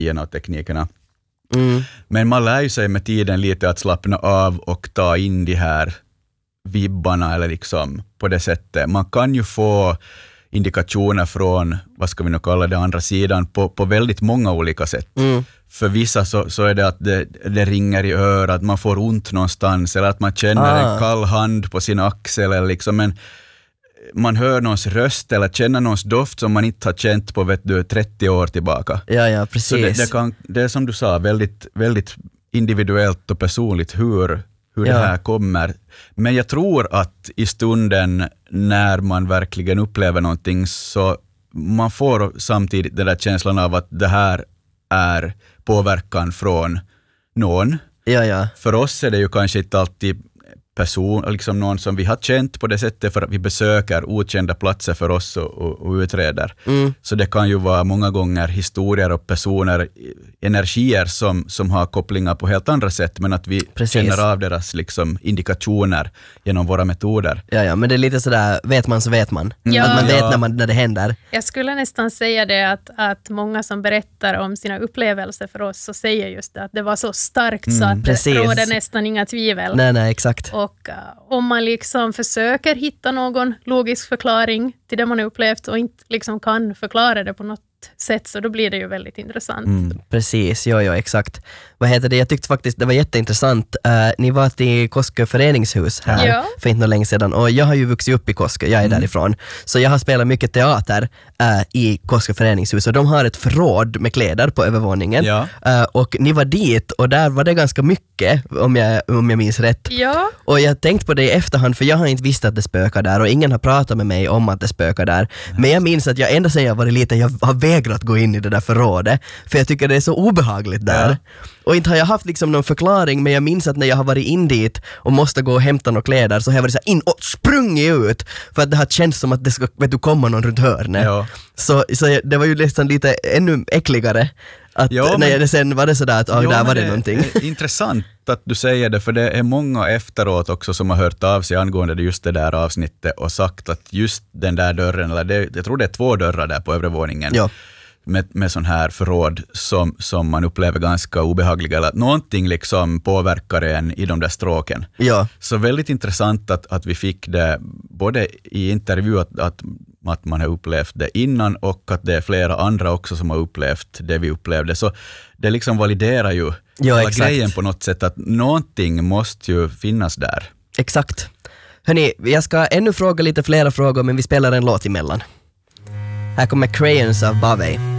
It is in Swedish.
och teknikerna. Men man lär ju sig med tiden lite att slappna av och ta in de här vibbarna eller liksom på det sättet. Man kan ju få indikationer från, vad ska vi nu kalla det, andra sidan på väldigt många olika sätt. För vissa så är det att det ringer i örat, man får ont någonstans eller att man känner en kall hand på sin axel eller liksom, men man hör någons röst eller känner någons doft som man inte har känt på 30 år tillbaka. Ja, precis. Så det är som du sa väldigt, väldigt individuellt och personligt hur det här kommer. Men jag tror att i stunden när man verkligen upplever någonting så man får samtidigt den där känslan av att det här är påverkan från någon. Ja. För oss är det ju kanske inte alltid liksom någon som vi har känt på det sättet för att vi besöker okända platser för oss och utreder. Så det kan ju vara många gånger historier och personer, energier som har kopplingar på helt andra sätt, men att vi känner av deras liksom indikationer genom våra metoder. Ja, men det är lite sådär, vet man så vet man. Att man vet när det händer. Jag skulle nästan säga det att många som berättar om sina upplevelser för oss så säger just det, att det var så starkt så att det råder nästan inga tvivel. Nej, exakt. Och om man liksom försöker hitta någon logisk förklaring till det man har upplevt och inte liksom kan förklara det på något sätt, så då blir det ju väldigt intressant. Precis, ja, exakt. Vad heter det? Jag tyckte faktiskt det var jätteintressant. Ni var till Koskö föreningshus här för inte länge sedan, och jag har ju vuxit upp i Koskö, jag är därifrån. Så jag har spelat mycket teater i Koskö föreningshus, och de har ett förråd med kläder på övervåningen. Och ni var dit, och där var det ganska mycket, om jag minns rätt. Ja. Och jag tänkte på det i efterhand, för jag har inte visst att det spökar där, och ingen har pratat med mig om att det spökar där. Men jag minns att jag ända sedan jag var liten, jag har vägrat gå in i det där förrådet, för jag tycker det är så obehagligt där. Och inte har jag haft liksom någon förklaring, men jag minns att när jag har varit in dit och måste gå och hämta några kläder, så har jag varit så här in och sprungit ut, för att det har känts som att det ska komma någon runt hörnet. Så det var ju nästan lite ännu äckligare. Sen var det sådär att där var det någonting. Det är intressant att du säger det, för det är många efteråt också som har hört av sig angående just det där avsnittet och sagt att just den där dörren, eller jag tror det är 2 dörrar där på övre våningen. Med sån här förråd som man upplever ganska obehagliga, eller att någonting liksom påverkar en i de där stråken. Så väldigt intressant att vi fick det både i intervju att man har upplevt det innan, och att det är flera andra också som har upplevt det vi upplevde. Så det liksom validerar ju hela grejen på något sätt, att någonting måste ju finnas där. Exakt. Hörrni, jag ska ännu fråga lite flera frågor, men vi spelar en låt emellan. Här kommer Crayons av Bavey.